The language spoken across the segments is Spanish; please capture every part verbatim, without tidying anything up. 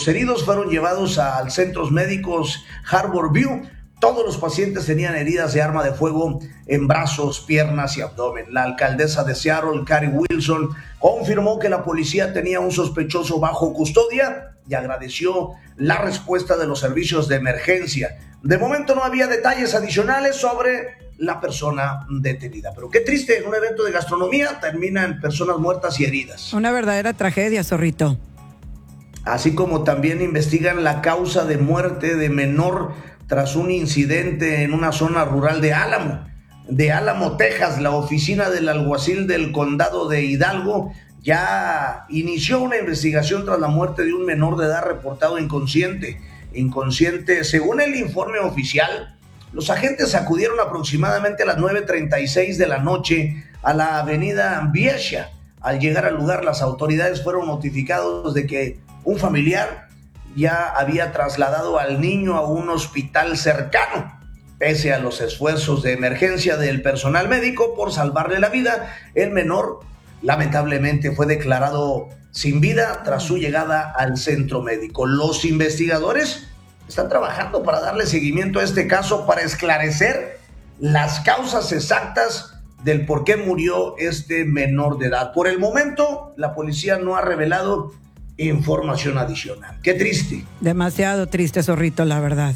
los heridos fueron llevados al centros médicos Harbor View. Todos los pacientes tenían heridas de arma de fuego en brazos, piernas y abdomen. La alcaldesa de Seattle, Carrie Wilson, confirmó que la policía tenía un sospechoso bajo custodia y agradeció la respuesta de los servicios de emergencia. De momento no había detalles adicionales sobre la persona detenida. Pero qué triste, en un evento de gastronomía terminan personas muertas y heridas. Una verdadera tragedia, Zorrito. Así como también investigan la causa de muerte de menor tras un incidente en una zona rural de Álamo, de Álamo, Texas. La oficina del alguacil del condado de Hidalgo ya inició una investigación tras la muerte de un menor de edad reportado inconsciente. Inconsciente, según el informe oficial, los agentes acudieron aproximadamente a las nueve treinta y seis de la noche a la avenida Viesha. Al llegar al lugar, las autoridades fueron notificados de que un familiar ya había trasladado al niño a un hospital cercano. Pese a los esfuerzos de emergencia del personal médico por salvarle la vida, el menor lamentablemente fue declarado sin vida tras su llegada al centro médico. Los investigadores están trabajando para darle seguimiento a este caso para esclarecer las causas exactas del por qué murió este menor de edad. Por el momento, la policía no ha revelado información adicional. Qué triste. Demasiado triste, Zorrito, la verdad.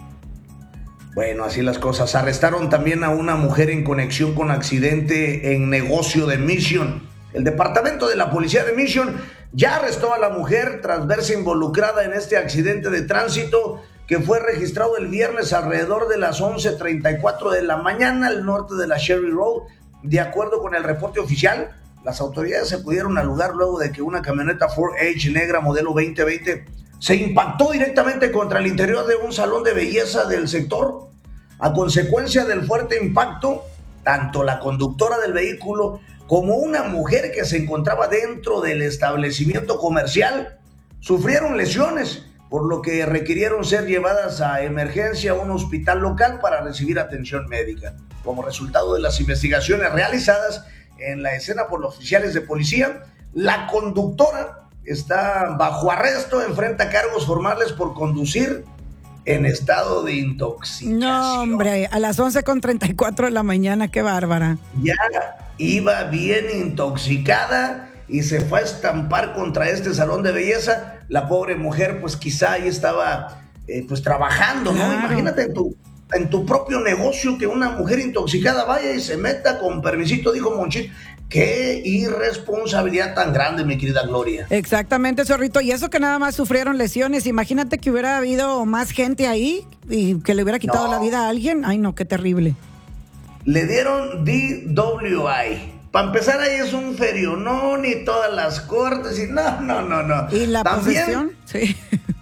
Bueno, así las cosas. Arrestaron también a una mujer en conexión con accidente en negocio de Mission. El departamento de la policía de Mission ya arrestó a la mujer tras verse involucrada en este accidente de tránsito que fue registrado el viernes alrededor de las once treinta y cuatro de la mañana al norte de la Sherry Road. De acuerdo con el reporte oficial, las autoridades acudieron al lugar luego de que una camioneta Ford Edge negra modelo veinte veinte se impactó directamente contra el interior de un salón de belleza del sector. A consecuencia del fuerte impacto, tanto la conductora del vehículo como una mujer que se encontraba dentro del establecimiento comercial sufrieron lesiones, por lo que requirieron ser llevadas a emergencia a un hospital local para recibir atención médica. Como resultado de las investigaciones realizadas en la escena por los oficiales de policía, la conductora está bajo arresto, enfrenta cargos formales por conducir en estado de intoxicación. No, hombre, a las once con treinta y cuatro de la mañana, qué bárbara. Ya iba bien intoxicada y se fue a estampar contra este salón de belleza. La pobre mujer, pues quizá ahí estaba eh, pues trabajando, ¿no? Claro. Imagínate en tu, en tu propio negocio que una mujer intoxicada vaya y se meta con permisito, dijo Monchito. Qué irresponsabilidad tan grande, mi querida Gloria. Exactamente, Zorrito. Y eso que nada más sufrieron lesiones. Imagínate que hubiera habido más gente ahí y que le hubiera quitado no. la vida a alguien. Ay, no, qué terrible. Le dieron D W I. Para empezar, ahí es un ferionón y todas las cortes y no, no, no, no. ¿Y la ¿También? posesión? Sí.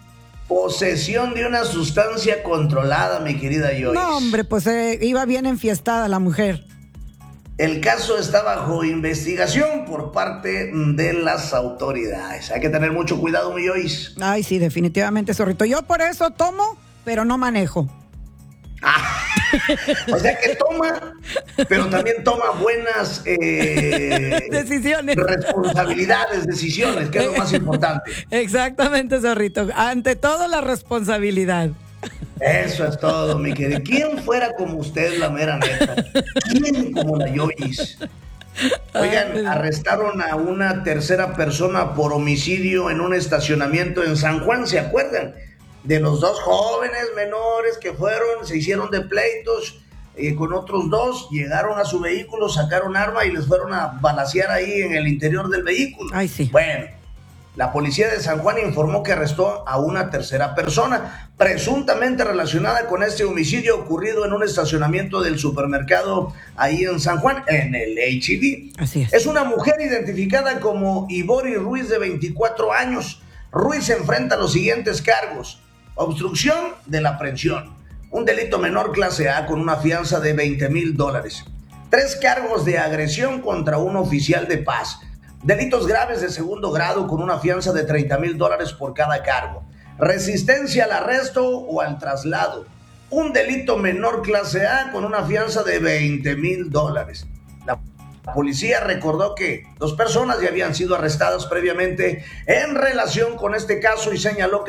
Posesión de una sustancia controlada, mi querida Joyce. No, hombre, pues eh, iba bien enfiestada la mujer. El caso está bajo investigación por parte de las autoridades. Hay que tener mucho cuidado, mi Joyce. Ay, sí, definitivamente, Zorrito. Yo por eso tomo, pero no manejo. Ah, o sea que toma, pero también toma buenas eh, decisiones, responsabilidades, decisiones, que es lo más importante. Exactamente, Zorrito. Ante todo, la responsabilidad. Eso es todo, mi querido. ¿Quién fuera como usted, la mera neta? ¿Quién como la Joyce? Oigan, arrestaron a una tercera persona por homicidio en un estacionamiento en San Juan, ¿se acuerdan? De los dos jóvenes menores que fueron, se hicieron de pleitos eh, con otros dos, llegaron a su vehículo, sacaron arma y les fueron a balacear ahí en el interior del vehículo. Ay, sí. Bueno, la policía de San Juan informó que arrestó a una tercera persona, presuntamente relacionada con este homicidio ocurrido en un estacionamiento del supermercado ahí en San Juan, en el H E B. Así es. Es una mujer identificada como Ivori Ruiz, de veinticuatro años. Ruiz enfrenta los siguientes cargos: obstrucción de la aprehensión, un delito menor clase A con una fianza de veinte mil dólares. Tres cargos de agresión contra un oficial de paz. Delitos graves de segundo grado con una fianza de treinta mil dólares por cada cargo. Resistencia al arresto o al traslado. Un delito menor clase A con una fianza de veinte mil dólares. La policía recordó que dos personas ya habían sido arrestadas previamente en relación con este caso y señaló que